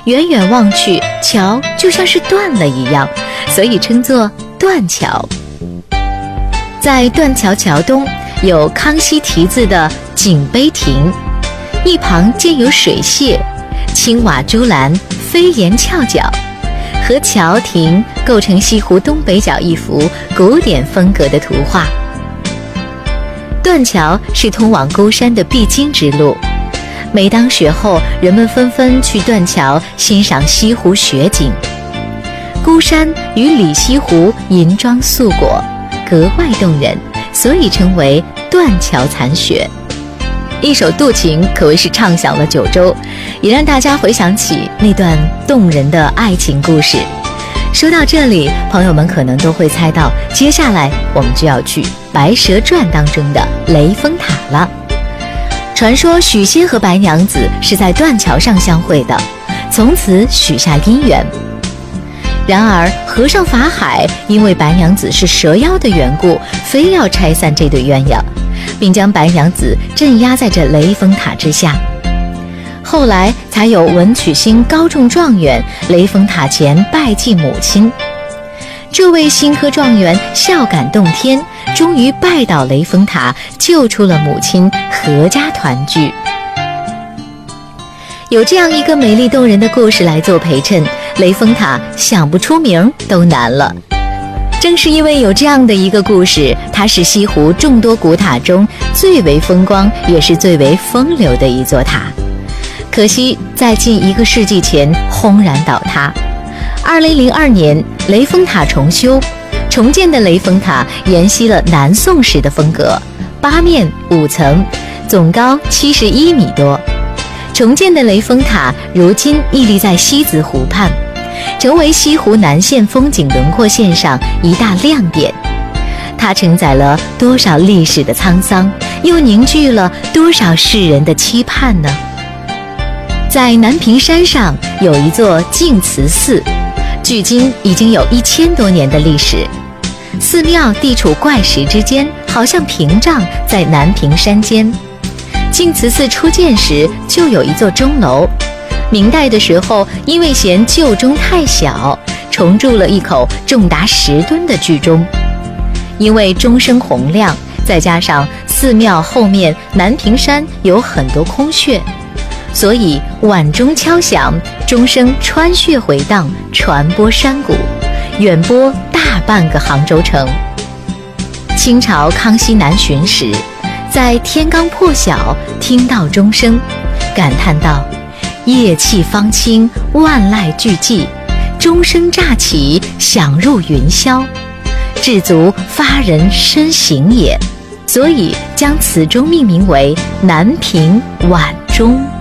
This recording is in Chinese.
远远望去，桥就像是断了一样，所以称作断桥。在断桥桥东有康熙题字的景碑亭，一旁建有水榭，青瓦朱栏，飞檐翘角，和桥亭构成西湖东北角一幅古典风格的图画。断桥是通往孤山的必经之路，每当雪后，人们纷纷去断桥欣赏西湖雪景。孤山与里西湖银装素裹，格外动人，所以称为断桥残雪。一首渡情可谓是唱响了九州，也让大家回想起那段动人的爱情故事。说到这里，朋友们可能都会猜到，接下来我们就要去《白蛇传》当中的雷峰塔了。传说许仙和白娘子是在断桥上相会的，从此许下姻缘。然而和尚法海因为白娘子是蛇妖的缘故，非要拆散这对鸳鸯，并将白娘子镇压在这雷峰塔之下。后来才有文曲星高中状元雷峰塔前拜祭母亲。这位新科状元孝感动天，终于拜倒雷峰塔，救出了母亲，阖家团聚。有这样一个美丽动人的故事来做陪衬，雷峰塔想不出名都难了。正是因为有这样的一个故事，它是西湖众多古塔中最为风光也是最为风流的一座塔。可惜在近1个世纪前轰然倒塌。2002年雷峰塔重修，重建的雷峰塔沿袭了南宋时的风格，8面5层，总高71米多。重建的雷峰塔如今屹立在西子湖畔，成为西湖南线风景轮廓线上一大亮点。它承载了多少历史的沧桑，又凝聚了多少世人的期盼呢？在南屏山上有一座净慈寺，距今已经有1000多年的历史。寺庙地处怪石之间，好像屏障在南屏山间。净慈寺初建时就有一座钟楼，明代的时候因为嫌旧钟太小，重铸了一口重达10吨的巨钟。因为钟声洪亮，再加上寺庙后面南屏山有很多空穴，所以晚钟敲响，钟声穿穴回荡，传播山谷，远播大半个杭州城。清朝康熙南巡时，在天刚破晓听到钟声，感叹道：夜气方清，万籁俱寂，钟声乍起，响入云霄，至足发人深省也。所以将此钟命名为南屏晚钟。